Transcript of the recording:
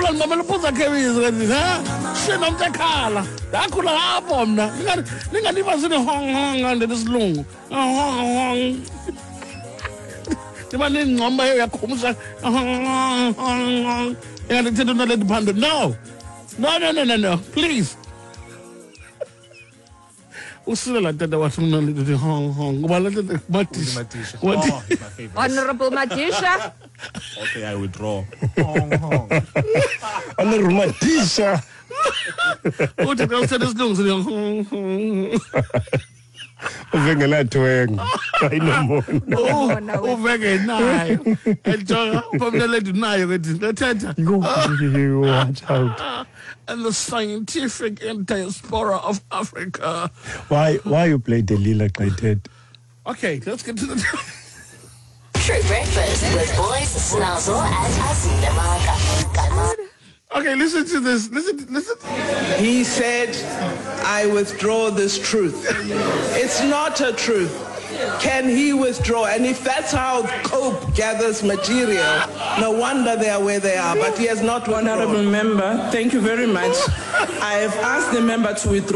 ngamela uphuza khemisi kanti shena mntakhala ndakhula lapho mna ninganiva sini hong ndesilungu hong ndiba ningcomba yakhumsha engandithetha unaleti phando no please usila tata wathi mna ndithi hong ngoba la tata Matisha Honorable Matisha. Okay, I withdraw. Honorable Matisha. uthi xa uthetha isilungu Uvengela thwenga. Ayinamona. uvengenayo ejonga uphamleledi nayo kethi lethetha Watch out. and the scientific diaspora of Africa. Why you play Delila Qaithet? Okay, let's get to the True Breakfast with Boys Snazzle and Azina Maraka. Okay, listen to this. Listen. He said, I withdraw this truth. It's not a truth. Can he withdraw? And if that's how COPE gathers material, no wonder they are where they are. But he has not withdrawn. Honorable member, thank you very much. I have asked the member to withdraw.